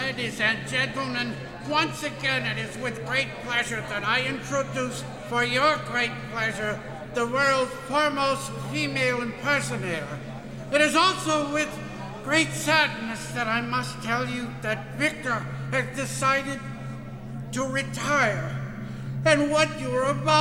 Ladies and gentlemen, once again it is with great pleasure that I introduce, for your great pleasure, the world's foremost female impersonator. It is also with great sadness that I must tell you that Victor has decided to retire. And what you are about